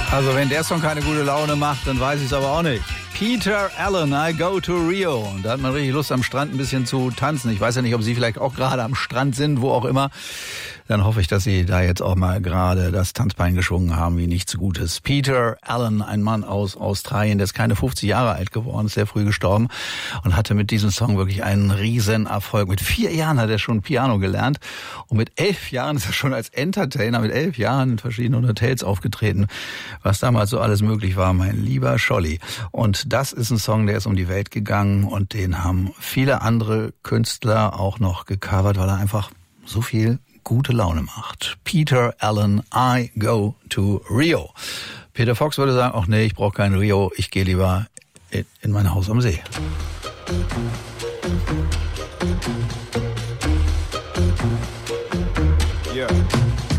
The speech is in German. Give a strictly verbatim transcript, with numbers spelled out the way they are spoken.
Also wenn der Song keine gute Laune macht, dann weiß ich es aber auch nicht. Peter Allen, I Go to Rio. Und da hat man richtig Lust, am Strand ein bisschen zu tanzen. Ich weiß ja nicht, ob Sie vielleicht auch gerade am Strand sind, wo auch immer. Dann hoffe ich, dass Sie da jetzt auch mal gerade das Tanzbein geschwungen haben, wie nichts Gutes. Peter Allen, ein Mann aus Australien, der ist keine fünfzig Jahre alt geworden, ist sehr früh gestorben und hatte mit diesem Song wirklich einen riesen Erfolg. Mit vier Jahren hat er schon Piano gelernt und mit elf Jahren ist er schon als Entertainer, mit elf Jahren in verschiedenen Hotels aufgetreten, was damals so alles möglich war, mein lieber Scholli. Und das ist ein Song, der ist um die Welt gegangen und den haben viele andere Künstler auch noch gecovert, weil er einfach so viel gute Laune macht. Peter Allen, I Go to Rio. Peter Fox würde sagen, ach nee, ich brauche kein Rio, ich gehe lieber in, in mein Haus am See. Yeah.